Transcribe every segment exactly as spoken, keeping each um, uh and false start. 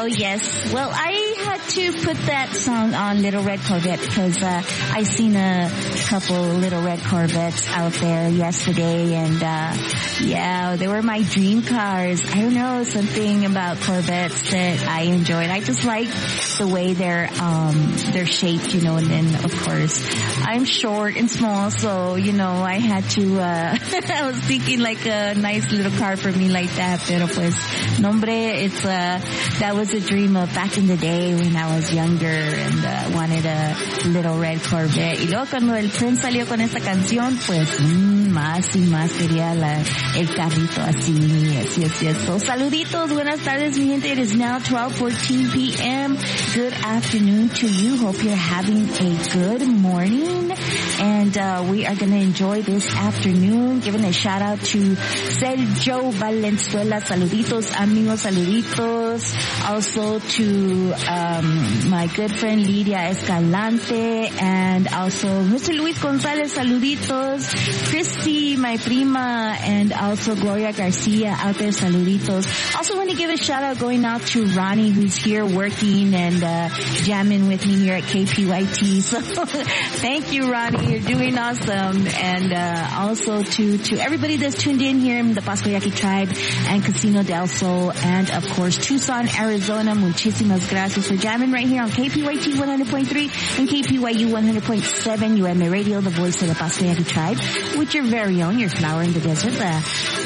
Oh, yes. Well, I had to put that song on Little Red Corvette because uh, I seen a couple Little Red Corvettes out there yesterday, and uh, yeah, they were my dream cars. I don't know, something about Corvettes that I enjoyed. I just like the way they're um they're shaped, you know, and then of course I'm short and small, so you know I had to. Uh, I was thinking like a nice little car for me like that, pero pues, nombre, it's uh that was a dream of back in the day when I was younger and uh, wanted a little red Corvette. Y luego cuando el Prince salió con esta canción, pues mmm, más y más quería la, el carrito así. Yes, yes, yes. So saluditos, buenas tardes, mi gente. It is now twelve fourteen p.m. Good afternoon to you. Hope you're having a good morning. And uh, we are going to enjoy this afternoon. Giving a shout out to Sergio Valenzuela. Saluditos, amigos, saluditos. Also to um, my good friend Lidia Escalante. And also Mister Luis Gonzalez. Saluditos. Christy, my prima. And also Gloria Garcia out there. Saluditos. Also want to give a shout out going out to Ronnie, who's here working and uh, jamming with me here at K P Y T. So thank you, Ronnie. You're doing awesome. And uh, also to, to everybody that's tuned in here in the Pascoyaki Tribe and Casino del Sol and, of course, Tucson, Arizona. Muchísimas gracias for jamming right here on K P Y T one hundred point three and K P Y U one hundred point seven U M A Radio, the voice of the Pascoyaki Tribe, with your very own, your flower in the desert, the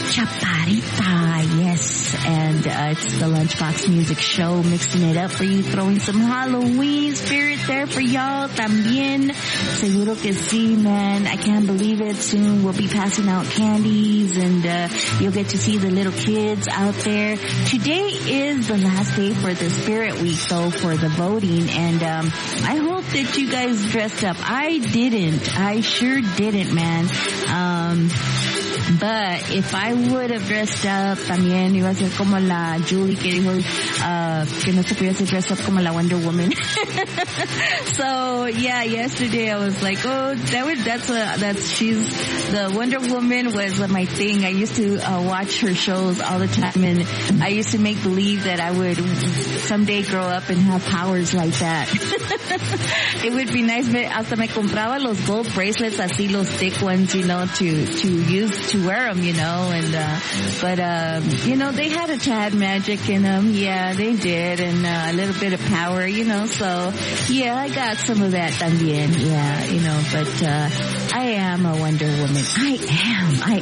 Chaparita. Yes. And uh, it's the Lunchbox Music Show, mixing it up for you, throwing some Halloween spirit there for y'all también. Seguro que sí, man. I can't believe it. Soon we'll be passing out candies and uh, you'll get to see the little kids out there. Today is the last day for the Spirit Week, though, for the voting. And um, I hope that you guys dressed up. I didn't. I sure didn't, man. Um... But if I would have dressed up, también iba a ser como la Julie que dijo uh, que no se podía hacer dress up como la Wonder Woman. So yeah, yesterday I was like, oh, that would that's a that's she's the Wonder Woman was my thing. I used to uh, watch her shows all the time, and I used to make believe that I would someday grow up and have powers like that. It would be nice. Hasta me compraba los gold bracelets, así los thick ones, you know, to to use to wear them, you know, and uh but um you know, they had a tad magic in them. Yeah, they did, and uh, a little bit of power, you know. So yeah, I got some of that también. Yeah, you know, but uh I am a Wonder Woman. I am. I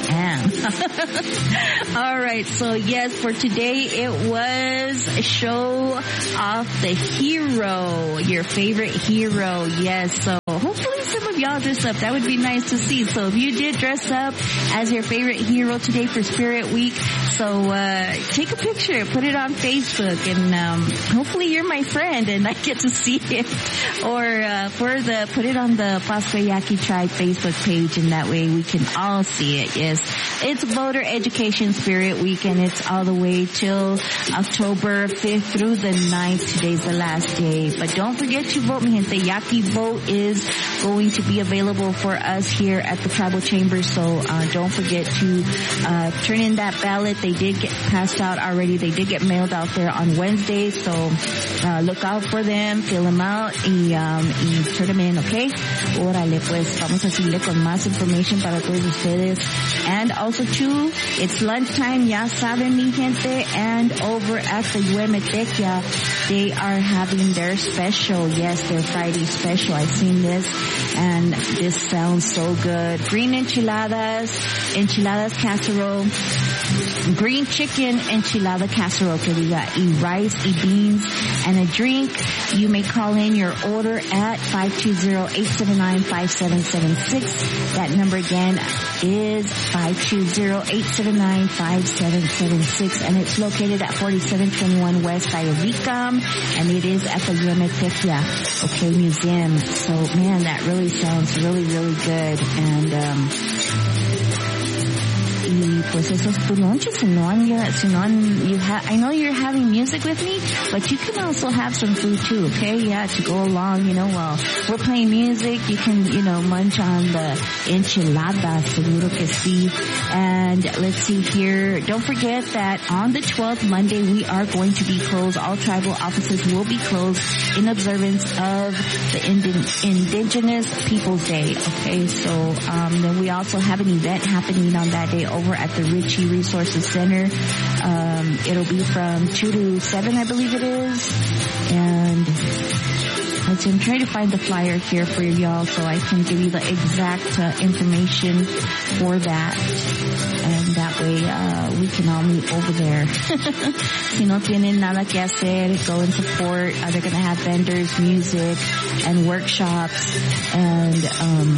am. All right. So yes, for today it was a show off the hero, your favorite hero. Yes. So hopefully some of y'all dress up. That would be nice to see. So if you did dress up as your favorite hero today for Spirit Week, so uh take a picture, put it on Facebook, and um hopefully you're my friend and I get to see it. Or uh for the put it on the Pascoyaki Tribe Facebook page, and that way we can all see it. Yes, it's Voter Education Spirit Week, and it's all the way till October fifth through the ninth. Today's the last day, but don't forget to vote, mi gente. Yaqui Vote is going to be available for us here at the Tribal Chamber, so uh don't forget to uh turn in that ballot. They did get passed out already. They did get mailed out there on Wednesday, so uh look out for them, fill them out, y, um, y turn them in, okay? Órale, pues vamos a seguirle con más information para todos ustedes. And also too, it's lunchtime, ya saben, mi gente, and over at the Huemetequia, they are having their special. Yes, their Friday special. I've seen this, and this sounds so good. Green enchiladas, enchiladas casserole, green chicken enchilada casserole que diga, y rice, y beans, and a drink. You may call in your order at five two zero, eight seven nine, five seven seven six. That number again is five two zero, eight seven nine, five seven seven six, and it's located at forty-seven twenty-one West Ayavicam, and it is at the Huemetequia, okay, museum. So man, that really sounds really, really good. And um Y pues eso es tu noche. Si no han, si no han, you ha, I know you're having music with me, but you can also have some food too, okay? Yeah, to go along, you know, while we're playing music, you can, you know, munch on the enchiladas, seguro que sí. And let's see here, don't forget that on the twelfth, Monday, we are going to be closed. All tribal offices will be closed in observance of the Indi- Indigenous Peoples Day, okay? So, um, then we also have an event happening on that day over at the Ritchie Resources Center. Um, it'll be from two to seven, I believe it is. And let's see, I'm trying to find the flyer here for y'all so I can give you the exact uh, information for that. And that way, uh, we can all meet over there. Si no tienen nada que hacer, go and support. Uh, they're going to have vendors, music, and workshops. And, um,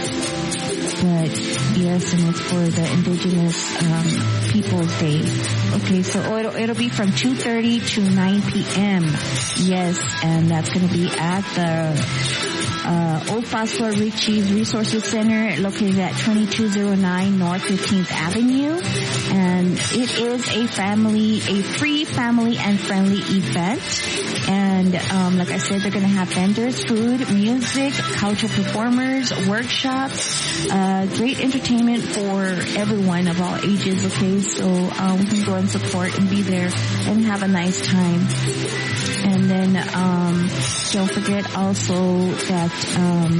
but yes, and it's for the Indigenous um, Peoples Day. Okay, so it'll, it'll be from two thirty to nine p.m. Yes, and that's going to be at the uh, Old Phosphor Ritchie's Resources Center, located at twenty-two oh nine North fifteenth Avenue. And it is a family, a free family and friendly event. And um, like I said, they're going to have vendors, food, music, cultural performers, workshops, uh, great entertainment for everyone of all ages, okay? So um, we can go and support and be there and have a nice time. And then um, don't forget also that um,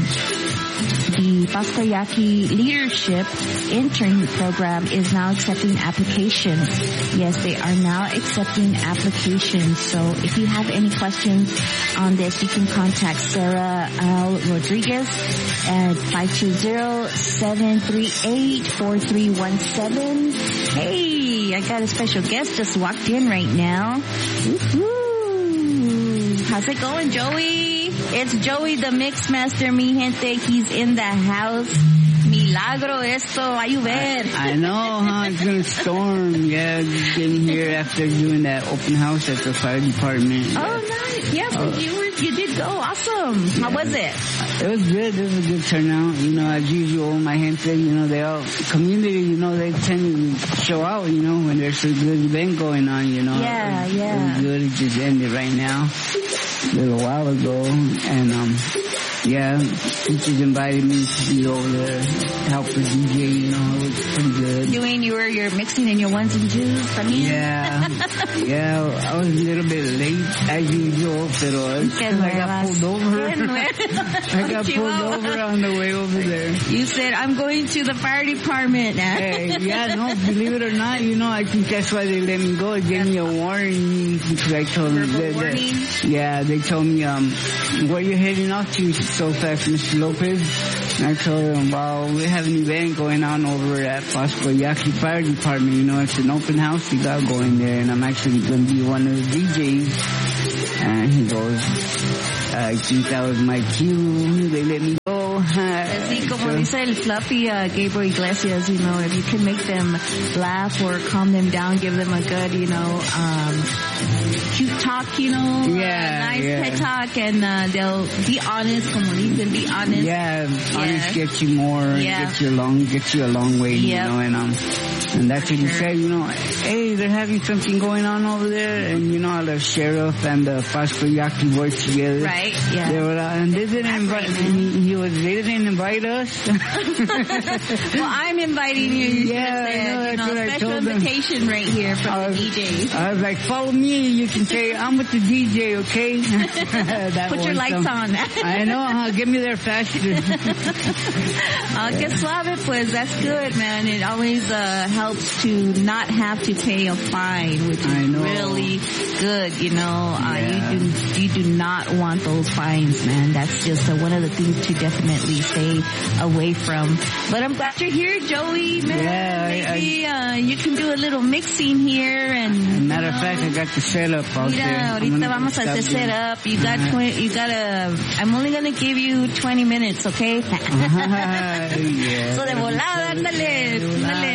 the Paskayaki Leadership Intern Program is now accepting applications. Yes, they are now accepting applications. So if you have any questions on this, you can contact Sarah L. Rodriguez at five two zero, seven three eight, four three one seven. Hey, I got a special guest just walked in right now. Woo-hoo. How's it going, Joey? It's Joey the Mix Master, mi gente. He's in the house. Milagro esto, a llover. I, I know, huh? It's gonna storm. Yeah, just getting here after doing that open house at the fire department. Oh, nice. Yeah, so oh. you were, you did go. Awesome. Yeah. How was it? It was good. It was a good turnout. You know, as usual, my gente, you know, they all, community, you know, they tend to show out, you know, when there's a good event going on, you know. Yeah, it, yeah. It was good. It just ended right now. A little while ago, and um yeah, teachers invited me to be over there, help the D J, you know, it was pretty good. Doing your, your mixing in your ones and twos, I mean? Yeah, yeah, I was a little bit late as usual, pero I got pulled over. I got pulled over on the way over there. You said, I'm going to the fire department. Hey, yeah, no, believe it or not, you know, I think that's why they let me go. They gave me a warning because I told them that, that, yeah, they told me, um, where you're heading off to so fast, Mister Lopez. And I told them, well, we have an event going on over at Paskayaki Fire Department. You know, it's an open house we got going there, and I'm actually going to be one of the D Js. And he goes, I think that was my cue. They let me go. Así como dice el fluffy uh, Gabriel Iglesias, you know, if you can make them laugh or calm them down, give them a good, you know, um, cute talk, you know, yeah, uh, nice yeah. head talk, and uh, they'll be honest, como dicen, be honest. Yeah, honest yeah. gets you more, yeah. gets you a long, gets you a long way, yep. you know, and um, and that's what you say, you know, hey, they're having something going on over there, and you know, the sheriff and the Paskayaki work together. Right, yeah. They were, uh, and they didn't invite, he, he was, they didn't invite us. Well, I'm inviting you. You yeah, said, I know, you that's know, what I special told them. invitation right here from I was, the D J. I was like, follow me. You can say, I'm with the D J, okay? That Put your lights some, on. I know, huh? Get me there faster. uh, que suave, pues. That's good, man. It always uh, helps to not have to pay a fine, which is really good, you know. Uh, yeah. you do you do not want those fines, man. That's just uh, one of the things to definitely stay away from. But I'm glad you're here, Joey, man. Yeah, Maybe I, I, uh, you can do a little mixing here. And matter of fact, I got the setup out mira, there. ahorita vamos a hacer setup. You got, uh-huh. twenty, you got a, I'm only going to give you twenty minutes, okay? uh-huh. Yeah, so de volada, ándale, ándale.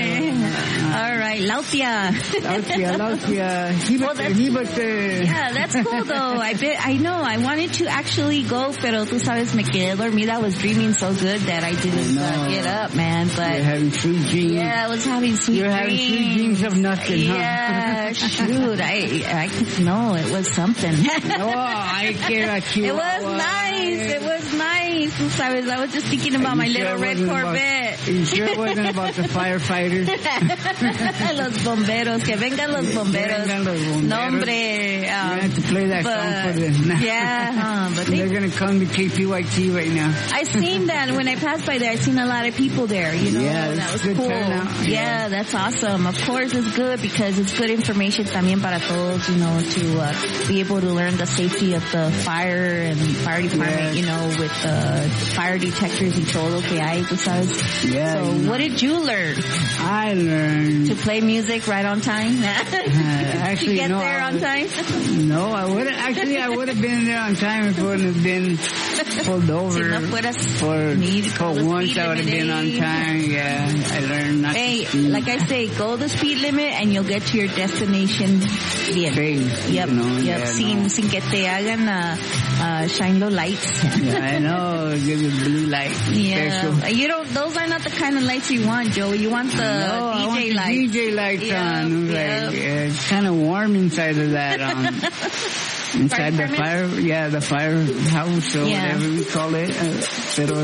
All right, Lautia. Lautia, Lautia. Well, that's, yeah, that's cool though. I bet, I know, I wanted to actually go, pero tú sabes, me quedé dormida. I was dreaming so good that I didn't uh, get up, man. But you're having sweet dreams. Yeah, I was having sweet you're dreams. You're having sweet dreams of nothing, huh? Yeah, shoot. I, I could, no, it was something. Oh, I care at you. It was nice. It was nice. Tú sabes, I was just thinking about my sure little red Corvette. About, you sure it wasn't about the firefighters? Los bomberos. Que vengan los bomberos. Vengan los bomberos. No, hombre. Um, you have to play that but, song for them. Yeah, huh, but they, they're going to come to K P Y T right now. I seen that when I passed by there. I seen a lot of people there. You know, yeah, that was good cool. Turnout. Yeah. yeah, that's awesome. Of course, it's good because it's good information también para todos. You know, to uh, be able to learn the safety of the fire and fire department. Yeah. You know, with the fire detectors y todo lo que hay. Tú sabes. Yeah. So, what did you learn? I learned to play music right on time. uh, actually, to get no, there on time. No, I would actually I would have been there on time if it wouldn't have been pulled over. Si no fueras for for once I would have been on time. Yeah, I learned not hey, to speed. Like I say, go the speed limit and you'll get to your destination bien. Safe, yep, you know, yep. yeah, sin, no. sin que te hagan uh, uh, shine low lights. Yeah, I know. Give you blue light. Yeah, special. you don't. Those are not the kind of lights you want, Joe. You want the no, D J I want the lights. D J lights yep, on. Yep. Like, yeah, it's kind of warm inside of that. Um, inside fire the fire, yeah, the firehouse or yeah. whatever we call it. Uh, pero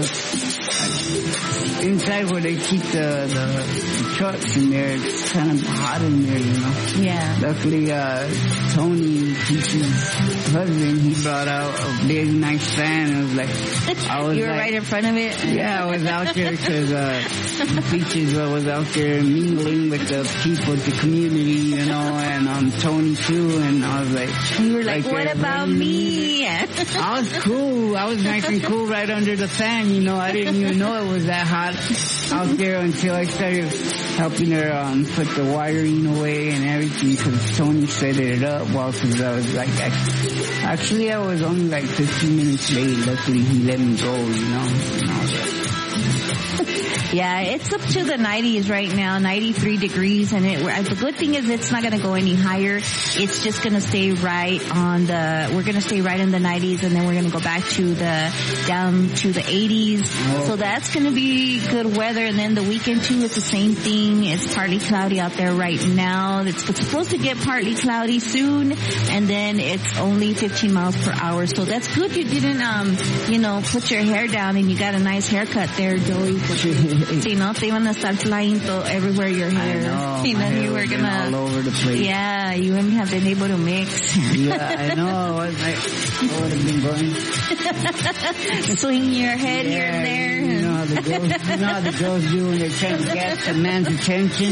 inside where they keep the, the trucks in there, it's kind of hot in there, you know. Yeah. Luckily, uh, Tony, Peach's husband, he brought out a big, nice fan. It was like, I was you were like, right in front of it? Yeah, I was out there because, uh, Peaches uh, was out there mingling with the people, the community, you know, and, um, Tony too, and I was like, you were like, like what uh, about me? I was cool. I was nice and cool right under the fan, you know. I didn't even know it was that hot out there until I started helping her um, put the wiring away and everything because Tony set it up well because I was like, I, actually I was only like fifteen minutes late. Luckily he let me go, you know. And I was like, yeah, it's up to the nineties right now, ninety-three degrees, and it, the good thing is it's not going to go any higher. It's just going to stay right on the, we're going to stay right in the nineties, and then we're going to go back to the, down to the eighties. Oh. So that's going to be good weather, and then the weekend too, it's the same thing. It's partly cloudy out there right now. It's supposed to get partly cloudy soon, and then it's only fifteen miles per hour. So that's good you didn't, um, you know, put your hair down and you got a nice haircut there, Joey. Si no, te iban a estar flying to everywhere your hair. I know. And then you were gonna all over the place. Yeah, you wouldn't have been able to mix. Yeah, I know. I, was like, I would have been going. Swing your head yeah, here and there. You know how the girls, you know how the girls do when they're trying to get the man's attention.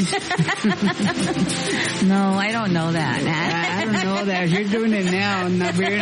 No, I don't know that. I, I don't know that. You're doing it now, Nabir.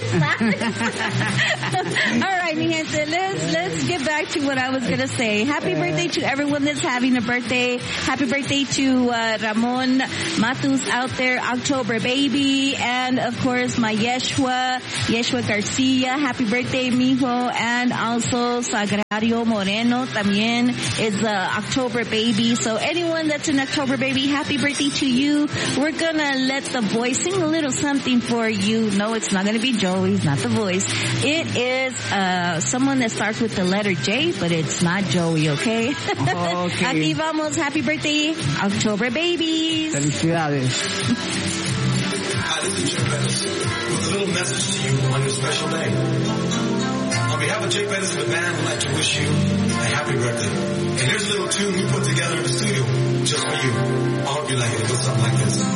All right, mi gente, let's let's get back to what I was gonna say. Happy uh, birthday to everyone that's having a birthday. Happy birthday to uh, Ramon Matus out there, October baby, and of course my Yeshua, Yeshua Garcia. Happy birthday, mijo, and also Sagrario Moreno también is uh, October baby. So anyone that's an October baby, happy birthday to you. We're gonna let the voice sing a little something for you. No, it's not gonna be Joey's, not the voice. It is uh someone that starts with the letter J, but it's not Joey, okay? Oh, okay. Aquí vamos. Happy birthday, October babies. Felicidades. Hi, this is Jay Pettis with a little message to you on your special day. On behalf of Jay Pettis and the band, I'd like to wish you a happy birthday. And here's a little tune we put together in the studio just for you. I hope you like it. It goes something like this.